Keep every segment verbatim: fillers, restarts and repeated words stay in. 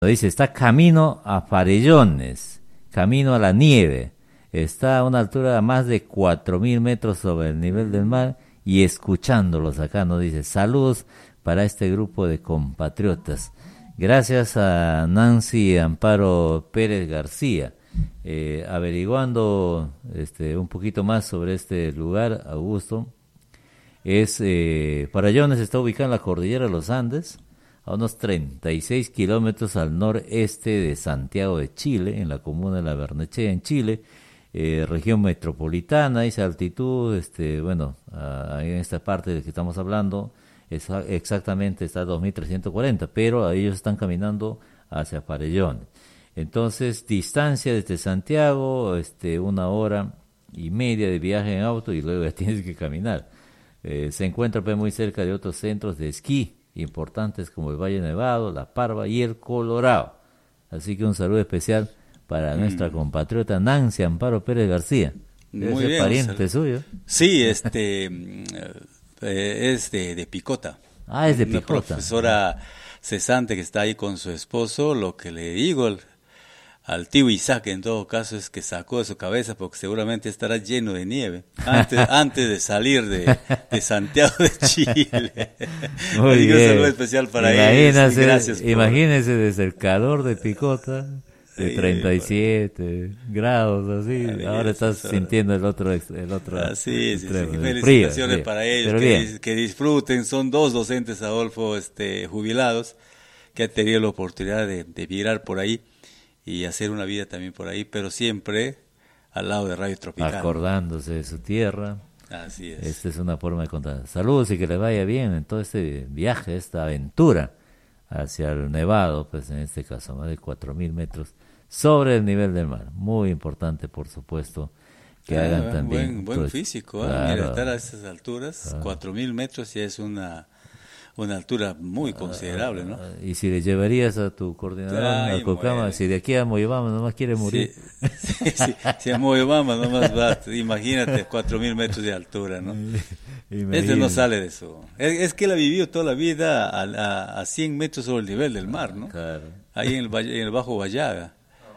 Dice, está camino a Farellones, camino a la nieve. Está a una altura de más de cuatro mil metros sobre el nivel del mar y escuchándolos acá, nos dice, saludos para este grupo de compatriotas. Gracias a Nancy Amparo Pérez García. Eh, averiguando este, un poquito más sobre este lugar, Augusto, es eh, Farellones está ubicado en la cordillera de los Andes, a unos treinta y seis kilómetros al noreste de Santiago de Chile, en la comuna de La Barnechea, en Chile, eh, región metropolitana, esa altitud, este, bueno, uh, en esta parte de que estamos hablando, es, exactamente está a dos mil trescientos cuarenta, pero ellos están caminando hacia Farellones. Entonces, distancia desde Santiago, este, una hora y media de viaje en auto y luego ya tienes que caminar. Eh, se encuentra pues, muy cerca de otros centros de esquí importantes como el Valle Nevado, La Parva y el Colorado. Así que un saludo especial para mm. nuestra compatriota Nancy Amparo Pérez García. Debe Muy ser bien, pariente sal- suyo. Sí, este eh, es de, de Picota. Ah, es de Una Picota. profesora cesante que está ahí con su esposo. Lo que le digo al, al tío Isaac en todo caso es que sacó de su cabeza porque seguramente estará lleno de nieve antes, antes de salir de, de Santiago de Chile. Muy Así que bien. un saludo especial para Imagínese, ellos. y Gracias por... imagínese desde el calor de Picota, de Sí, treinta y siete grados, así. Ay, Ahora estás ahora. sintiendo el otro, ex- el otro Ah, sí, sí, sí. extremo, el Felicitaciones frío, para frío. ellos, Pero que, bien. dis- que disfruten. Son dos docentes, Adolfo, este, jubilados, que han tenido la oportunidad de, de virar por ahí y hacer una vida también por ahí, pero siempre al lado de Radio Tropical. Acordándose de su tierra. Así es. Esta es una forma de contar. Saludos y que les vaya bien en todo este viaje, esta aventura hacia el Nevado, pues en este caso, más de cuatro mil metros sobre el nivel del mar. Muy importante, por supuesto, que Ah, hagan buen, también. buen, buen pues, físico, ¿eh? claro. Mira, estar a esas alturas, cuatro mil metros, ya es una, una altura muy considerable, ¿no? Ah, y si le llevarías a tu coordinador Ay, a Cocama, muere. si de aquí a Moyobamba nomás quiere morir. Sí, sí, sí, si a Moyobamba nomás va, imagínate, cuatro mil metros de altura, ¿no? Este no sale de eso. Es, es que él ha vivido toda la vida a, a, a cien metros sobre el nivel del mar, ¿no? Claro. Ahí en el, valle- en el Bajo Vallaga.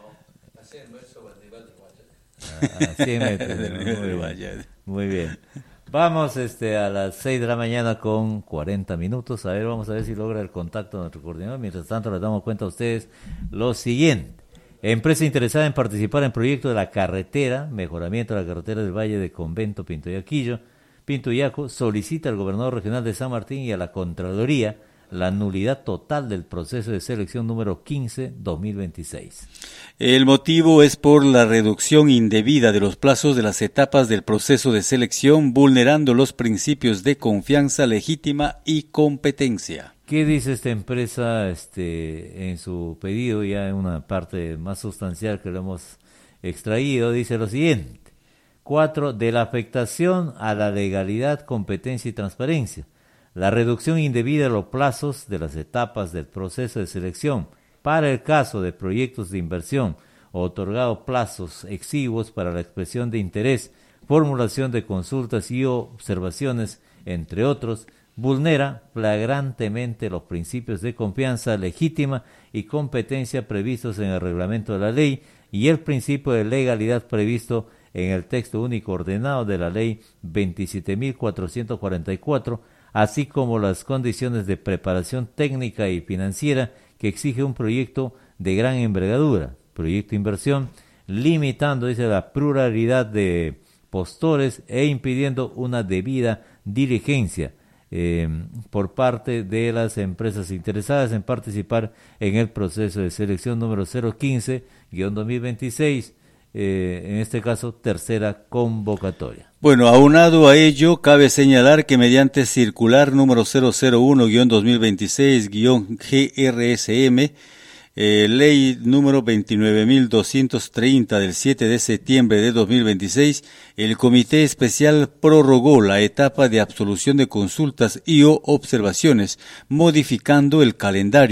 A cien metros. Del ¿no? nivel Muy del bien. Vallaga. Muy bien. Vamos este, a las seis de la mañana con cuarenta minutos. A ver, vamos a ver si logra el contacto de nuestro coordinador. Mientras tanto, les damos cuenta a ustedes lo siguiente. Empresa interesada en participar en proyecto de la carretera, mejoramiento de la carretera del Valle de Convento, Pintoyaquillo, Pintoyaco, solicita al gobernador regional de San Martín y a la Contraloría la nulidad total del proceso de selección número quince guión dos mil veintiséis. El motivo es por la reducción indebida de los plazos de las etapas del proceso de selección, vulnerando los principios de confianza legítima y competencia. ¿Qué dice esta empresa este, en su pedido, ya en una parte más sustancial que lo hemos extraído? Dice lo siguiente. Cuatro, de la afectación a la legalidad, competencia y transparencia. La reducción indebida de los plazos de las etapas del proceso de selección para el caso de proyectos de inversión, otorgado plazos exiguos para la expresión de interés, formulación de consultas y observaciones, entre otros, vulnera flagrantemente los principios de confianza legítima y competencia previstos en el reglamento de la ley y el principio de legalidad previsto en el texto único ordenado de la ley veintisiete mil cuatrocientos cuarenta y cuatro, así como las condiciones de preparación técnica y financiera que exige un proyecto de gran envergadura, proyecto de inversión, limitando, dice, la pluralidad de postores e impidiendo una debida diligencia eh, por parte de las empresas interesadas en participar en el proceso de selección número cero quince guión dos mil veintiséis, eh, en este caso tercera convocatoria. Bueno, aunado a ello, cabe señalar que mediante circular número cero cero uno guión dos mil veintiséis guión G R S M, eh, ley número veintinueve mil doscientos treinta del siete de septiembre de dos mil veintiséis, el Comité Especial prorrogó la etapa de absolución de consultas y o observaciones, modificando el calendario,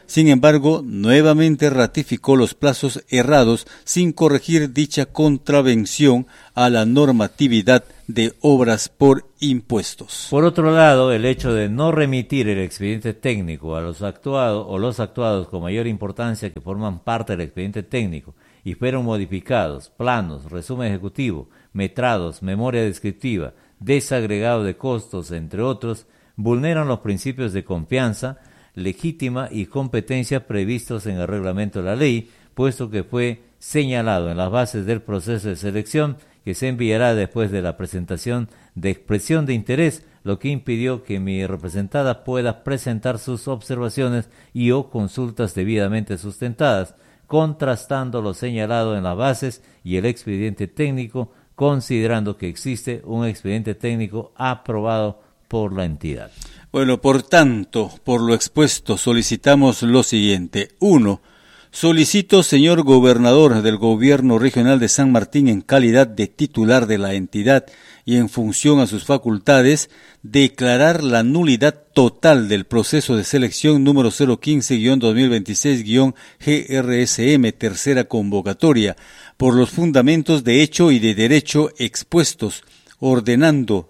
Sin embargo, nuevamente ratificó los plazos errados sin corregir dicha contravención a la normatividad de obras por impuestos. Por otro lado, el hecho de no remitir el expediente técnico a los actuados o los actuados con mayor importancia que forman parte del expediente técnico y fueron modificados, planos, resumen ejecutivo, metrados, memoria descriptiva, desagregado de costos, entre otros, vulneran los principios de confianza legítima y competencia previstos en el reglamento de la ley, puesto que fue señalado en las bases del proceso de selección que se enviará después de la presentación de expresión de interés, lo que impidió que mi representada pueda presentar sus observaciones y o consultas debidamente sustentadas, contrastando lo señalado en las bases y el expediente técnico, considerando que existe un expediente técnico aprobado por la entidad. Bueno, por tanto, por lo expuesto, solicitamos lo siguiente. Uno, solicito, señor gobernador del Gobierno Regional de San Martín, en calidad de titular de la entidad y en función a sus facultades, declarar la nulidad total del proceso de selección número cero quince guión dos mil veintiséis guión G R S M, tercera convocatoria, por los fundamentos de hecho y de derecho expuestos, ordenando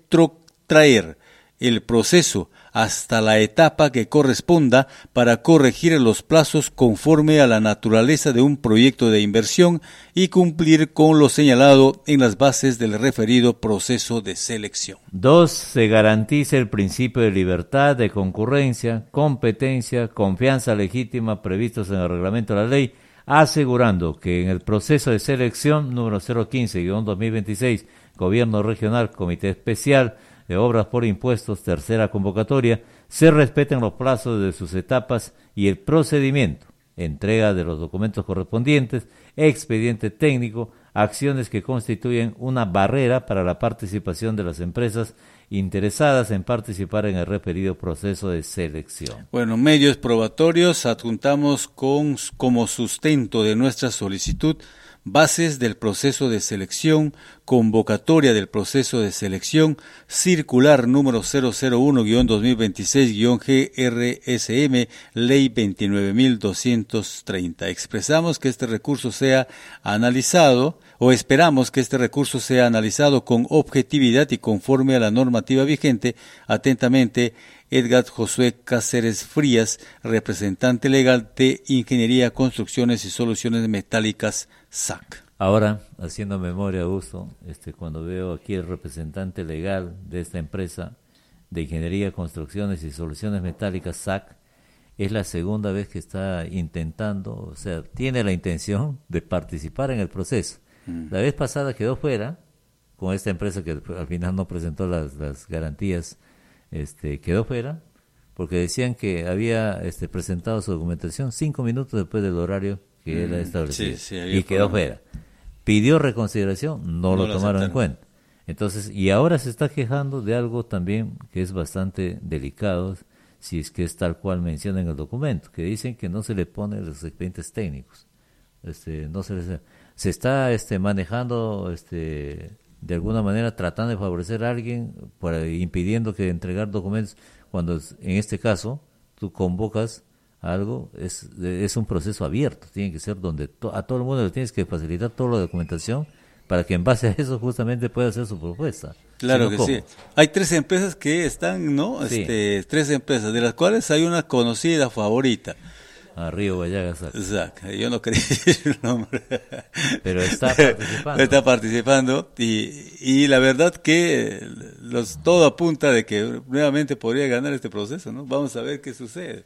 retrotraer el proceso hasta la etapa que corresponda para corregir los plazos conforme a la naturaleza de un proyecto de inversión y cumplir con lo señalado en las bases del referido proceso de selección. Dos, se garantiza el principio de libertad, de concurrencia, competencia, confianza legítima previstos en el reglamento de la ley, asegurando que en el proceso de selección número cero quince guión dos mil veintiséis, Gobierno Regional, Comité Especial de Obras por Impuestos, tercera convocatoria, se respeten los plazos de sus etapas y el procedimiento, entrega de los documentos correspondientes, expediente técnico, acciones que constituyen una barrera para la participación de las empresas interesadas en participar en el referido proceso de selección. Bueno, medios probatorios adjuntamos con, como sustento de nuestra solicitud bases del proceso de selección, convocatoria del proceso de selección, circular número cero cero uno guión dos mil veintiséis guión G R S M, ley veintinueve mil doscientos treinta. Expresamos que este recurso sea analizado, o esperamos que este recurso sea analizado con objetividad y conforme a la normativa vigente. Atentamente, Edgar Josué Cáceres Frías, representante legal de Ingeniería, Construcciones y Soluciones Metálicas, S A C. Ahora, haciendo memoria, Augusto, este, cuando veo aquí el representante legal de esta empresa de Ingeniería, Construcciones y Soluciones Metálicas, S A C, es la segunda vez que está intentando, o sea, tiene la intención de participar en el proceso. Mm. La vez pasada quedó fuera, con esta empresa que al final no presentó las, las garantías, este, quedó fuera, porque decían que había este, presentado su documentación cinco minutos después del horario que mm, era establecido, sí, sí, y quedó fuera. Pidió reconsideración, no, no lo tomaron en cuenta. Entonces, y ahora se está quejando de algo también que es bastante delicado, si es que es tal cual menciona en el documento, que dicen que no se le ponen los expedientes técnicos. Este, no se les, se está este, manejando este, de alguna manera tratando de favorecer a alguien, para, impidiendo que entregar documentos, cuando en este caso tú convocas algo, es, es un proceso abierto, tiene que ser donde to, a todo el mundo le tienes que facilitar toda la documentación para que en base a eso justamente pueda hacer su propuesta. Claro si no, que ¿cómo? sí. Hay tres empresas que están, ¿no? Sí. Este, tres empresas, de las cuales hay una conocida favorita. A Río Vallagas. Exacto, yo no quería decir el nombre. Pero está participando. Está participando y, y la verdad que los, todo apunta de que nuevamente podría ganar este proceso, ¿no? Vamos a ver qué sucede.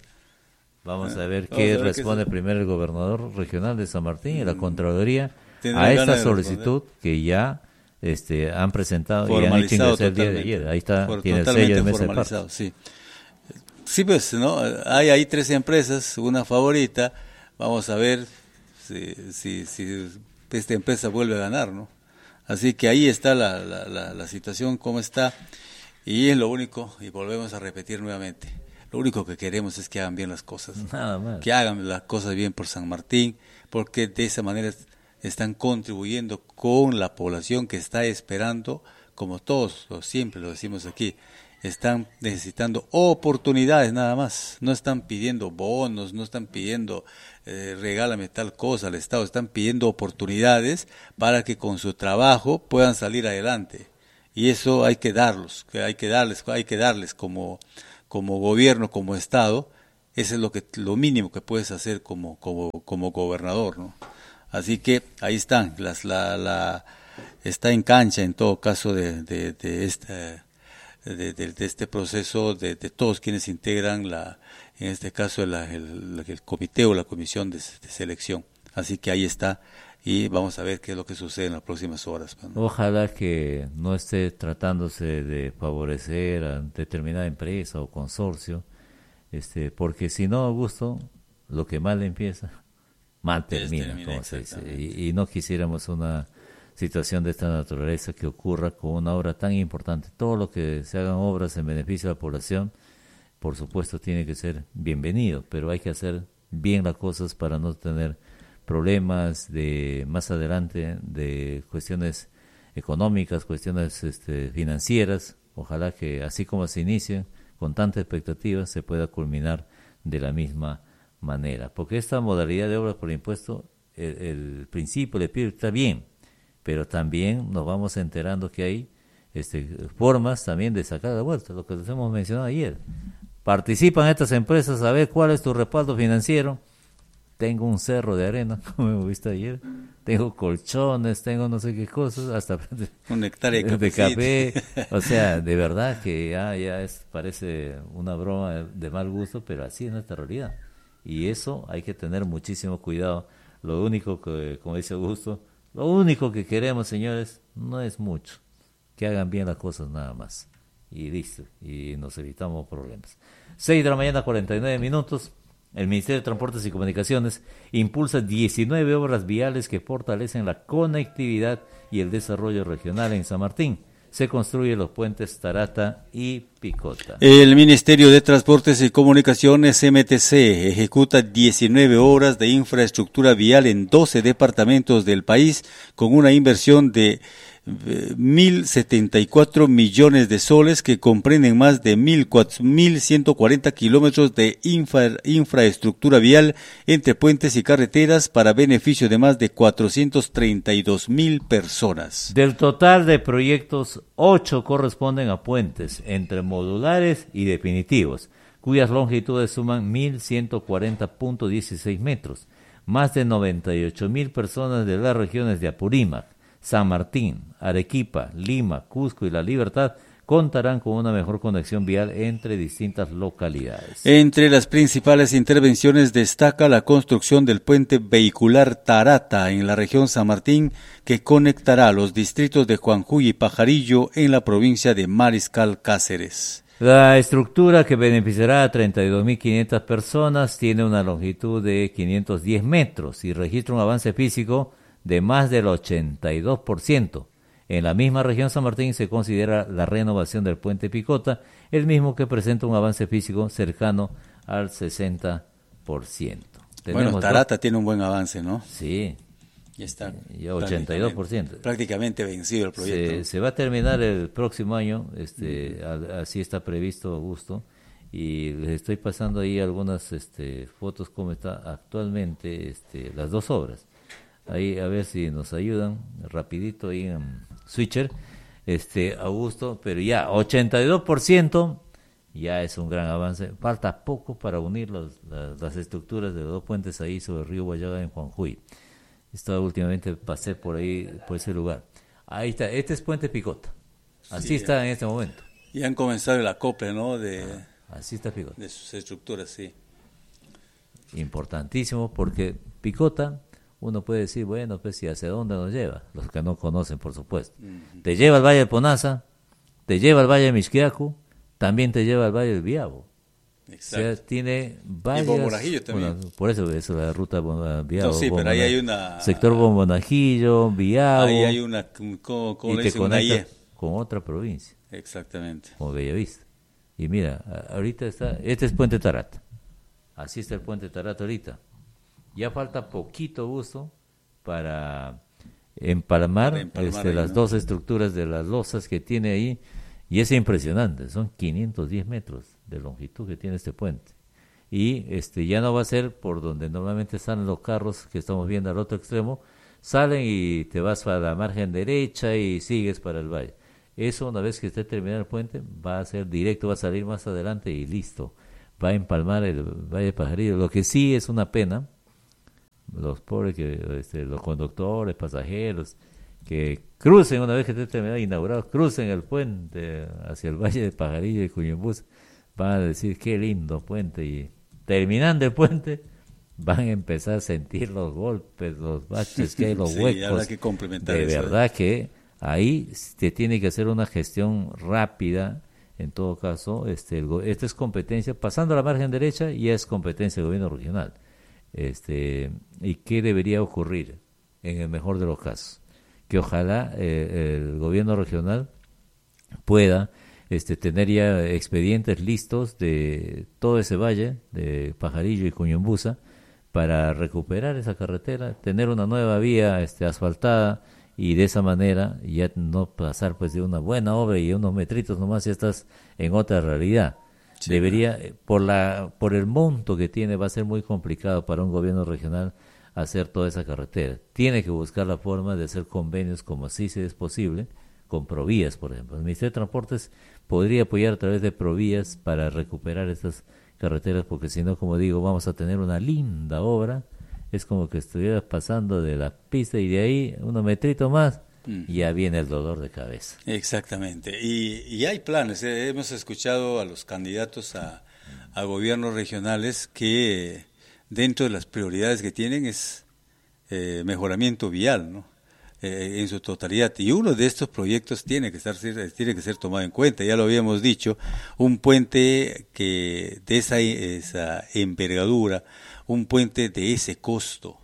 Vamos a ver qué a ver responde qué primero el gobernador regional de San Martín y la Contraloría a esta solicitud que ya este, han presentado y han hecho ingresar el día de ayer. Ahí está, Por, tiene el sello de mesa de parte. Sí. Sí, pues, ¿no? Hay ahí tres empresas, una favorita. Vamos a ver si, si, si esta empresa vuelve a ganar, ¿no? Así que ahí está la, la, la, la situación, cómo está. Y es lo único, y volvemos a repetir nuevamente, lo único que queremos es que hagan bien las cosas. Nada más. Que hagan las cosas bien por San Martín, porque de esa manera están contribuyendo con la población que está esperando, como todos, siempre lo decimos aquí, están necesitando oportunidades nada más, no están pidiendo bonos, no están pidiendo eh, regálame tal cosa al Estado, están pidiendo oportunidades para que con su trabajo puedan salir adelante, y eso hay que darlos, que hay que darles, hay que darles como, como gobierno, como Estado. Eso es lo que lo mínimo que puedes hacer como como como gobernador, ¿no? Así que ahí están, las la la está en cancha en todo caso de de, de esta de, de, de este proceso de, de todos quienes integran la en este caso la, el, el comité o la comisión de, de selección. Así que ahí está, y vamos a ver qué es lo que sucede en las próximas horas, ¿no? Ojalá que no esté tratándose de favorecer a determinada empresa o consorcio. Este, porque si no, Augusto, lo que mal empieza, mal termina, termina como se dice. Y, y no quisiéramos una situación de esta naturaleza que ocurra con una obra tan importante. Todo lo que se hagan obras en beneficio de la población, por supuesto, tiene que ser bienvenido, pero hay que hacer bien las cosas para no tener problemas de más adelante de cuestiones económicas, cuestiones este, financieras. Ojalá que así como se inicie con tanta expectativa, se pueda culminar de la misma manera. Porque esta modalidad de obras por impuesto, el, el principio, el espíritu está bien, pero también nos vamos enterando que hay este, formas también de sacar la vuelta, lo que les hemos mencionado ayer. Participan estas empresas a ver cuál es tu respaldo financiero. Tengo un cerro de arena, como hemos visto ayer, tengo colchones, tengo no sé qué cosas, hasta un hectárea de, de café, o sea, de verdad que ya, ya es, parece una broma de, de mal gusto, pero así es nuestra realidad, y eso hay que tener muchísimo cuidado. Lo único que, como dice Augusto, lo único que queremos, señores, no es mucho, que hagan bien las cosas nada más, y listo, y nos evitamos problemas. Seis de la mañana, cuarenta y nueve minutos. El Ministerio de Transportes y Comunicaciones impulsa diecinueve obras viales que fortalecen la conectividad y el desarrollo regional en San Martín. Se construyen los puentes Tarata y Picota. El Ministerio de Transportes y Comunicaciones, M T C, ejecuta diecinueve obras de infraestructura vial en doce departamentos del país con una inversión de mil setenta y cuatro millones de soles que comprenden más de mil ciento cuarenta kilómetros de infra, infraestructura vial entre puentes y carreteras para beneficio de más de cuatrocientos treinta y dos mil personas. Del total de proyectos, ocho corresponden a puentes entre modulares y definitivos, cuyas longitudes suman mil ciento cuarenta punto dieciséis metros. Más de noventa y ocho mil personas de las regiones de Apurímac, San Martín, Arequipa, Lima, Cusco y La Libertad contarán con una mejor conexión vial entre distintas localidades. Entre las principales intervenciones destaca la construcción del puente vehicular Tarata en la región San Martín, que conectará los distritos de Juanjuy y Pajarillo en la provincia de Mariscal Cáceres. La estructura, que beneficiará a treinta y dos mil quinientas personas, tiene una longitud de quinientos diez metros y registra un avance físico de más del ochenta y dos por ciento. En la misma región San Martín se considera la renovación del puente Picota, el mismo que presenta un avance físico cercano al sesenta por ciento. Bueno, Tarata dos... tiene un buen avance, ¿no? Sí. Ya está. Ya ochenta y dos por ciento. Prácticamente vencido el proyecto. Se, se va a terminar el próximo año, este, uh-huh. Así está previsto, Augusto, y les estoy pasando ahí algunas este, fotos cómo está actualmente este, las dos obras. Ahí a ver si nos ayudan rapidito ahí en Switcher, este Augusto, pero ya ochenta y dos por ciento ya es un gran avance. Falta poco para unir los, las, las estructuras de los dos puentes ahí sobre el río Guayaga en Juanjuy. Estaba últimamente, pasé por ahí, por ese lugar. Ahí está, este es Puente Picota. Así sí, está en este momento. Y han comenzado el acople, ¿no? De, Así está Picota. De sus estructuras, sí. Importantísimo, porque Picota, uno puede decir, bueno, pues, ¿y hacia dónde nos lleva? Los que no conocen, por supuesto. Uh-huh. Te lleva al Valle de Ponaza, te lleva al Valle de Mixquiacu, también te lleva al Valle del Biabo. Exacto. O sea, tiene varias... Y Bombonajillo también. Bueno, por eso es la ruta Biabo. No, sí, pero ahí hay una... Sector Bombonajillo, Biabo. Ahí hay una... ¿Cómo, cómo y le te dicen? Una I E. Con otra provincia. Exactamente. Como Bellavista. Y mira, ahorita está... Este es Puente Tarata. Así está el Puente Tarata ahorita. Ya falta poquito, Gusto, para empalmar, para empalmar este, ahí, las ¿no? dos estructuras de las losas que tiene ahí Y es impresionante, son quinientos diez metros de longitud que tiene este puente. Y este ya no va a ser por donde normalmente salen los carros que estamos viendo al otro extremo, salen y te vas para la margen derecha y sigues para el valle. Eso, una vez que esté terminado el puente, va a ser directo, va a salir más adelante y listo. Va a empalmar el Valle de Pajarillo. Lo que sí es una pena, los pobres, que este, los conductores, pasajeros, que crucen, una vez que esté terminado, inaugurado, crucen el puente hacia el Valle de Pajarillo y Cuyumbús, van a decir qué lindo puente, y terminando el puente van a empezar a sentir los golpes, los baches que hay, los sí, huecos. Que complementar de eso, verdad ¿eh? que ahí se tiene que hacer una gestión rápida. En todo caso, este, el, esta es competencia, pasando a la margen derecha, ya es competencia del gobierno regional. Este, ¿y qué debería ocurrir en el mejor de los casos? Que ojalá eh, el gobierno regional pueda este, tener ya expedientes listos de todo ese valle, de Pajarillo y Cuyumbusa, para recuperar esa carretera, tener una nueva vía este, asfaltada, y de esa manera ya no pasar pues de una buena obra y unos metritos nomás ya estás en otra realidad. Sí, debería, por la por el monto que tiene, va a ser muy complicado para un gobierno regional hacer toda esa carretera. Tiene que buscar la forma de hacer convenios, como así se es posible, con Provías, por ejemplo. El Ministerio de Transportes podría apoyar a través de Provías para recuperar estas carreteras, porque si no, como digo, vamos a tener una linda obra. Es como que estuvieras pasando de la pista y de ahí unos metritos más mm. y ya viene el dolor de cabeza. Exactamente. Y, y hay planes. Eh, hemos escuchado a los candidatos a, a gobiernos regionales que dentro de las prioridades que tienen es eh, mejoramiento vial, ¿no? Eh, en su totalidad. Y uno de estos proyectos tiene que estar tiene que ser tomado en cuenta. Ya lo habíamos dicho, un puente que de esa, esa envergadura, un puente de ese costo.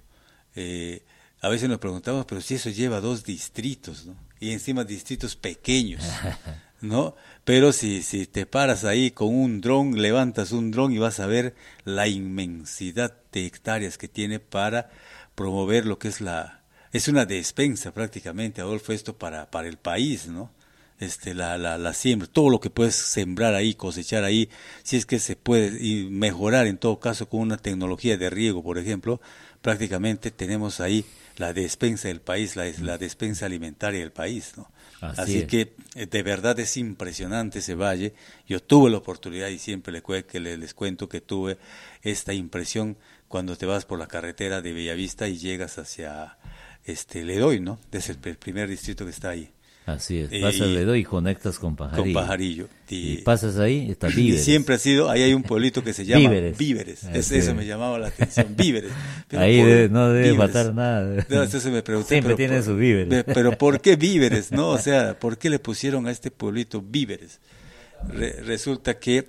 Eh, a veces nos preguntamos, pero si eso lleva dos distritos, ¿no? Y encima distritos pequeños, ¿no? Pero si, si te paras ahí con un dron, levantas un dron y vas a ver la inmensidad de hectáreas que tiene para promover lo que es la... Es una despensa prácticamente, Adolfo, esto para, para el país, ¿no? Este, la, la, la siembra, todo lo que puedes sembrar ahí, cosechar ahí, si es que se puede y mejorar en todo caso con una tecnología de riego, por ejemplo, prácticamente tenemos ahí la despensa del país, la, la despensa alimentaria del país, ¿no? Así, Así que de verdad es impresionante ese valle. Yo tuve la oportunidad y siempre les, que les, les cuento que tuve esta impresión cuando te vas por la carretera de Bellavista y llegas hacia este Ledoy, ¿no? Es el, el primer distrito que está ahí. Así es, pasas eh, Ledoy y conectas con Pajarillo. Con Pajarillo. Y, y pasas ahí, está Víveres. Y siempre ha sido, ahí hay un pueblito que se llama Víveres. Víveres. Es, eso me llamaba la atención, Víveres. Pero ahí debe, no debe faltar nada. No, entonces me pregunté, siempre pero, tiene por, su Víveres. Pero ¿por qué Víveres? No, o sea, ¿por qué le pusieron a este pueblito Víveres? Re, resulta que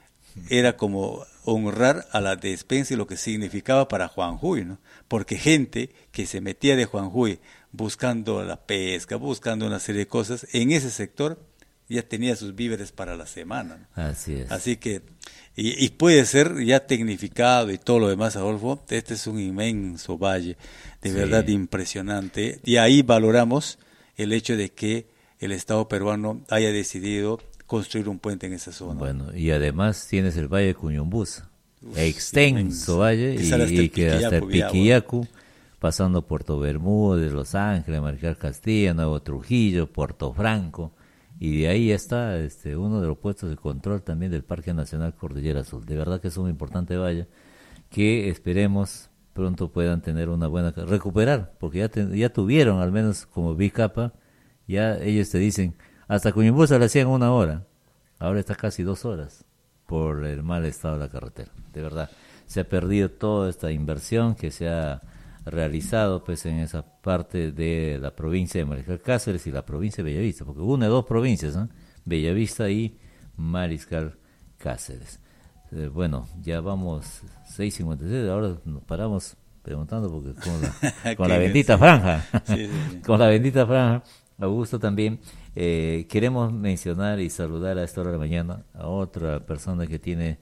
era como honrar a la despensa y lo que significaba para Juanjuy, ¿no? Porque gente que se metía de Juanjuy buscando la pesca, buscando una serie de cosas, en ese sector ya tenía sus víveres para la semana, ¿no? Así es. Así que, y, y puede ser ya tecnificado y todo lo demás, Adolfo, este es un inmenso valle, de sí. verdad impresionante, y ahí valoramos el hecho de que el Estado peruano haya decidido construir un puente en esa zona. Bueno, y además tienes el valle de Cuyumbusa, extenso inmenso. valle, que y, y que hasta el Piquillacu, pasando Puerto Bermúdez, Los Ángeles, Maricar Castilla, Nuevo Trujillo, Puerto Franco, y de ahí está este, uno de los puestos de control también del Parque Nacional Cordillera Azul. De verdad que es un importante valle que esperemos pronto puedan tener una buena... recuperar, porque ya, te, ya tuvieron, al menos como Bicapa, ya ellos te dicen, hasta Cuyumbusa le hacían una hora, ahora está casi dos horas por el mal estado de la carretera. De verdad, se ha perdido toda esta inversión que se ha realizado pues en esa parte de la provincia de Mariscal Cáceres y la provincia de Bellavista, porque une dos provincias, ¿no? Bellavista y Mariscal Cáceres. Eh, bueno, ya vamos seis cincuenta y seis, ahora nos paramos preguntando porque con la, con la bendita franja, sí, sí, sí. con la bendita franja, Augusto también, eh, queremos mencionar y saludar a esta hora de la mañana a otra persona que tiene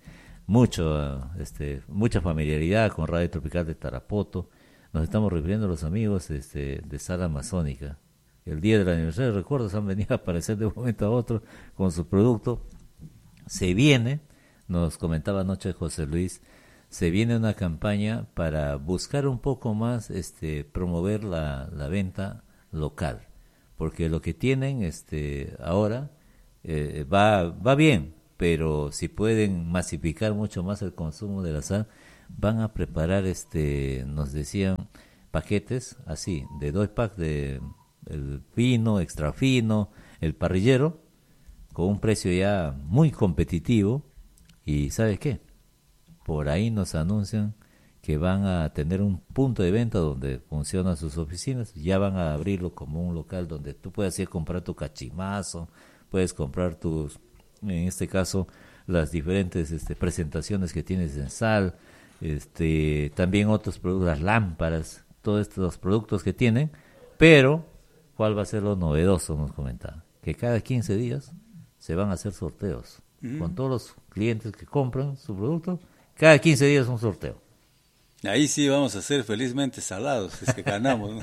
mucho, este, mucha familiaridad con Radio Tropical de Tarapoto. Nos estamos refiriendo a los amigos este, de Sala Amazónica, el día del aniversario, recuerdas, han venido a aparecer de un momento a otro con su producto. Se viene, nos comentaba anoche José Luis, se viene una campaña para buscar un poco más, este, promover la, la venta local, porque lo que tienen este, ahora eh, va, va bien, pero si pueden masificar mucho más el consumo de la sal, van a preparar, este, nos decían, paquetes así, de dos packs de el fino, extra fino, el parrillero, con un precio ya muy competitivo. Y ¿sabes qué? Por ahí nos anuncian que van a tener un punto de venta donde funcionan sus oficinas, ya van a abrirlo como un local donde tú puedes ir a comprar tu cachimazo, puedes comprar tus, en este caso, las diferentes este, presentaciones que tienes en sal, este, también otros productos, las lámparas, todos estos productos que tienen, pero ¿cuál va a ser lo novedoso? Nos comentaban, que cada quince días se van a hacer sorteos, mm. con todos los clientes que compran su producto, cada quince días un sorteo. Ahí sí vamos a ser felizmente salados, si es que ganamos, ¿no?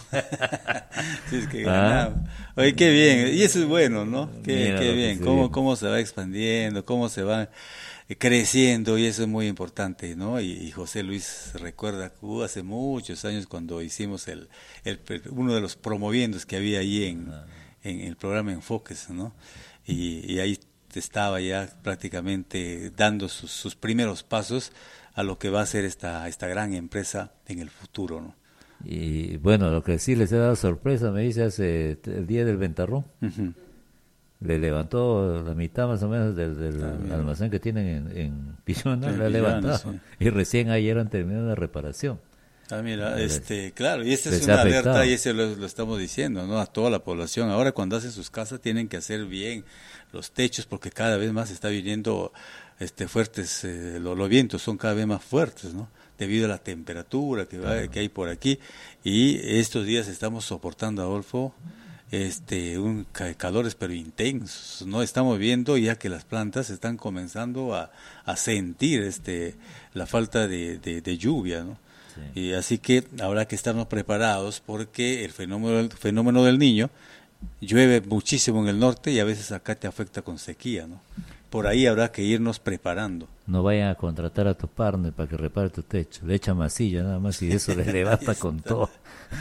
Si es que ganamos. Ah. Oye, qué bien, y eso es bueno, ¿no? Qué, qué bien, cómo, bien, cómo se va expandiendo, cómo se va creciendo, y eso es muy importante, ¿no? Y, y José Luis recuerda que hubo hace muchos años cuando hicimos el, el uno de los promoviendos que había ahí en, ah. en el programa Enfoques, ¿no? Y, y ahí estaba ya prácticamente dando sus, sus primeros pasos a lo que va a ser esta esta gran empresa en el futuro, ¿no? Y bueno, lo que sí les he dado sorpresa, me dice, hace el día del ventarrón, uh-huh. le levantó la mitad más o menos del, del ah, almacén que tienen en, en Pillona, le ha levantado, sí. Y recién ayer han terminado la reparación. Ah, mira, les, este, claro, y esta es una alerta, y eso lo, lo estamos diciendo, ¿no? A toda la población. Ahora cuando hacen sus casas tienen que hacer bien los techos, porque cada vez más está viniendo este fuertes, eh, los, los vientos son cada vez más fuertes, ¿no? Debido a la temperatura que, va, que hay por aquí, y estos días estamos soportando, Adolfo, este un calores pero intensos, ¿no? Estamos viendo ya que las plantas están comenzando a, a sentir este la falta de, de, de lluvia, ¿no? Sí. Y así que habrá que estarnos preparados, porque el fenómeno, el fenómeno del Niño llueve muchísimo en el norte y a veces acá te afecta con sequía, ¿no? Por ahí habrá que irnos preparando. No vayan a contratar a tu partner para que repare tu techo, le echa masilla nada más y eso le levanta con todo.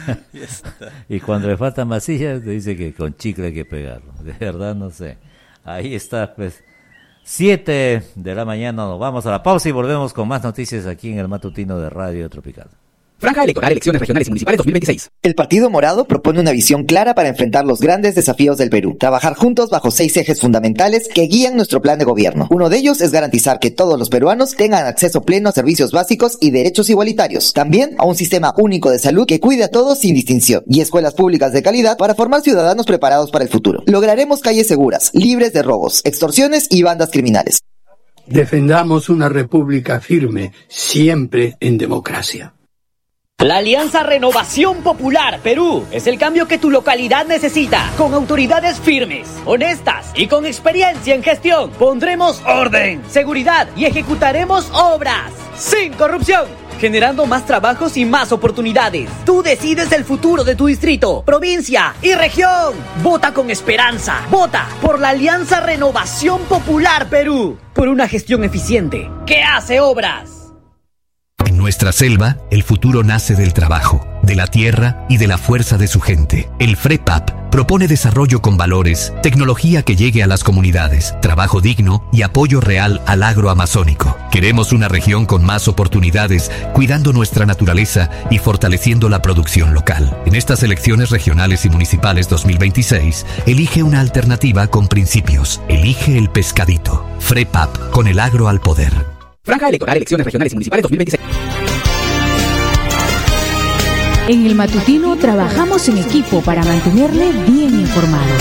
Y cuando le falta masilla te dice que con chicle hay que pegarlo, de verdad no sé. Ahí está, pues, siete de la mañana, nos vamos a la pausa y volvemos con más noticias aquí en el matutino de Radio Tropical. Franja electoral, elecciones regionales y municipales dos mil veintiséis. El Partido Morado propone una visión clara para enfrentar los grandes desafíos del Perú. Trabajar juntos bajo seis ejes fundamentales que guían nuestro plan de gobierno. Uno de ellos es garantizar que todos los peruanos tengan acceso pleno a servicios básicos y derechos igualitarios. También a un sistema único de salud que cuide a todos sin distinción. Y escuelas públicas de calidad para formar ciudadanos preparados para el futuro. Lograremos calles seguras, libres de robos, extorsiones y bandas criminales. Defendamos una república firme, siempre en democracia. La Alianza Renovación Popular Perú es el cambio que tu localidad necesita. Con autoridades firmes, honestas y con experiencia en gestión, pondremos orden, seguridad y ejecutaremos obras sin corrupción, generando más trabajos y más oportunidades. Tú decides el futuro de tu distrito, provincia y región. Vota con esperanza. Vota por la Alianza Renovación Popular Perú. Por una gestión eficiente que hace obras. En nuestra selva, el futuro nace del trabajo, de la tierra y de la fuerza de su gente. El FREPAP propone desarrollo con valores, tecnología que llegue a las comunidades, trabajo digno y apoyo real al agro amazónico. Queremos una región con más oportunidades, cuidando nuestra naturaleza y fortaleciendo la producción local. En estas elecciones regionales y municipales dos mil veintiséis, elige una alternativa con principios. Elige el pescadito. FREPAP, con el agro al poder. Franja electoral, elecciones regionales y municipales dos mil veintiséis. En el matutino trabajamos en equipo para mantenerle bien informado.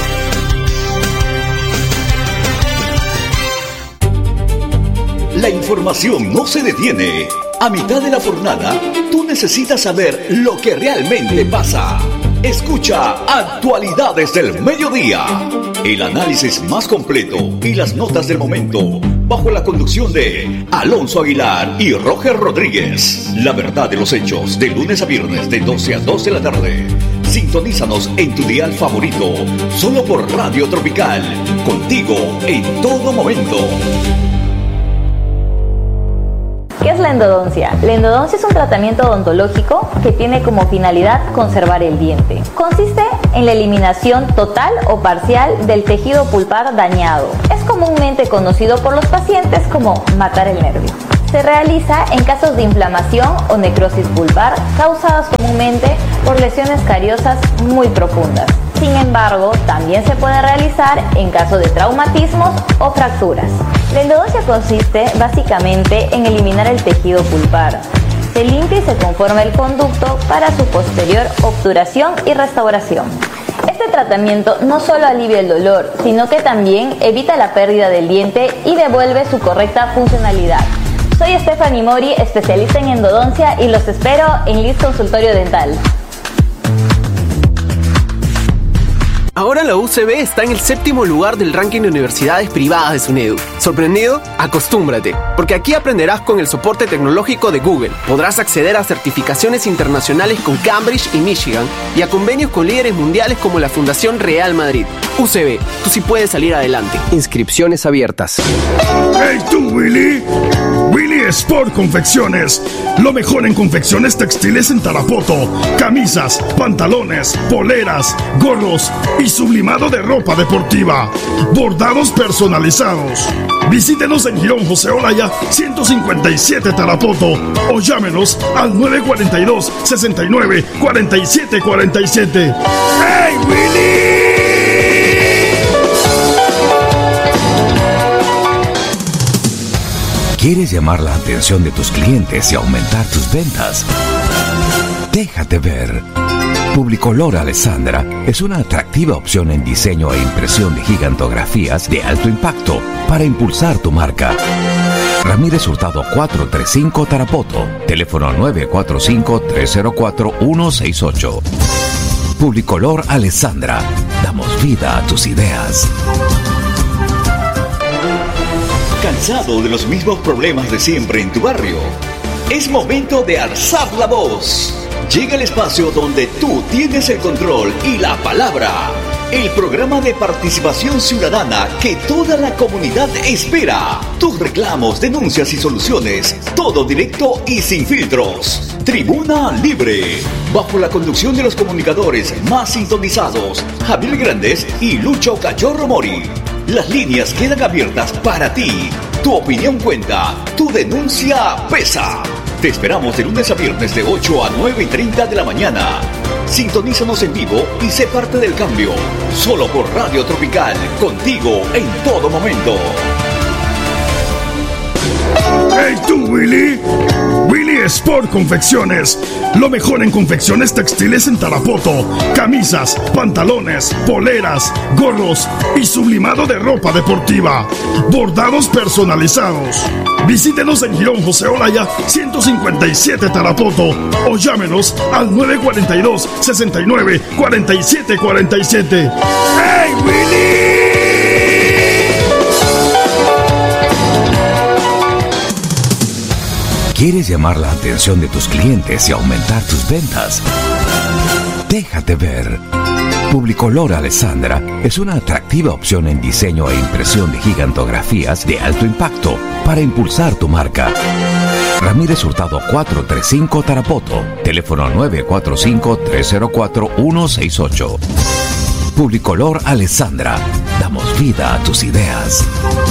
La información no se detiene. A mitad de la jornada, tú necesitas saber lo que realmente pasa. Escucha Actualidades del Mediodía. El análisis más completo y las notas del momento, bajo la conducción de Alonso Aguilar y Roger Rodríguez. La verdad de los hechos, de lunes a viernes de doce a dos de la tarde. Sintonízanos en tu dial favorito, solo por Radio Tropical, contigo en todo momento. ¿Qué es la endodoncia? La endodoncia es un tratamiento odontológico que tiene como finalidad conservar el diente. Consiste en la eliminación total o parcial del tejido pulpar dañado. Es comúnmente conocido por los pacientes como matar el nervio. Se realiza en casos de inflamación o necrosis pulpar causadas comúnmente por lesiones cariosas muy profundas. Sin embargo, también se puede realizar en caso de traumatismos o fracturas. La endodoncia consiste básicamente en eliminar el tejido pulpar. Se limpia y se conforma el conducto para su posterior obturación y restauración. Este tratamiento no solo alivia el dolor, sino que también evita la pérdida del diente y devuelve su correcta funcionalidad. Soy Stephanie Mori, especialista en endodoncia, y los espero en Liz Consultorio Dental. Ahora la U C B está en el séptimo lugar del ranking de universidades privadas de SUNEDU. ¿Sorprendido? Acostúmbrate, porque aquí aprenderás con el soporte tecnológico de Google. Podrás acceder a certificaciones internacionales con Cambridge y Michigan y a convenios con líderes mundiales como la Fundación Real Madrid. U C B, tú sí puedes salir adelante. Inscripciones abiertas. ¡Hey tú, Willy! Willy Sport Confecciones. Lo mejor en confecciones textiles en Tarapoto. Camisas, pantalones, poleras, gorros y sublimado de ropa deportiva. Bordados personalizados. Visítenos en Girón José Olaya ciento cincuenta y siete Tarapoto o llámenos al nueve cuatro dos, seis nueve, cuatro siete cuatro siete. ¡Hey, Willy! ¿Quieres llamar la atención de tus clientes y aumentar tus ventas? Déjate ver. Publicolor Alessandra es una atractiva opción en diseño e impresión de gigantografías de alto impacto para impulsar tu marca. Ramírez Hurtado cuatrocientos treinta y cinco Tarapoto, teléfono nueve cuatro cinco, tres cero cuatro, uno seis ocho. Publicolor Alessandra, damos vida a tus ideas. ¿Cansado de los mismos problemas de siempre en tu barrio? Es momento de alzar la voz. Llega el espacio donde tú tienes el control y la palabra. El programa de participación ciudadana que toda la comunidad espera. Tus reclamos, denuncias y soluciones. Todo directo y sin filtros. Tribuna Libre. Bajo la conducción de los comunicadores más sintonizados, Javier Grandes y Lucho Cachorro Mori. Las líneas quedan abiertas para ti. Tu opinión cuenta. Tu denuncia pesa. Te esperamos de lunes a viernes de ocho a nueve y treinta de la mañana. Sintonízanos en vivo y sé parte del cambio. Solo por Radio Tropical, contigo en todo momento. ¡Hey tú, Willy! Willy Sport Confecciones. Lo mejor en confecciones textiles en Tarapoto. Camisas, pantalones, poleras, gorros y sublimado de ropa deportiva. Bordados personalizados. Visítenos en Girón José Olaya ciento cincuenta y siete Tarapoto o llámenos al nueve cuatro dos, seis nueve, cuatro siete cuatro siete. ¡Hey, Willy! ¿Quieres llamar la atención de tus clientes y aumentar tus ventas? Déjate ver. Publicolor Alessandra es una atractiva opción en diseño e impresión de gigantografías de alto impacto para impulsar tu marca. Ramírez Hurtado cuatrocientos treinta y cinco Tarapoto, teléfono nueve cuatro cinco, tres cero cuatro, uno seis ocho. Publicolor Alessandra, damos vida a tus ideas.